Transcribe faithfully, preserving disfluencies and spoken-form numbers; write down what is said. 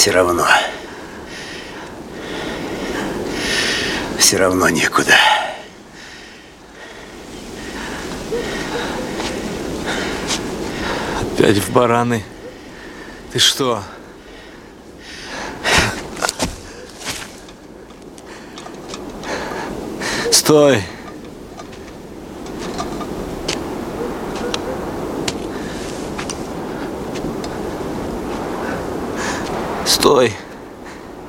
Все равно. Все равно некуда. Опять в бараны. Ты что? Стой! Стой!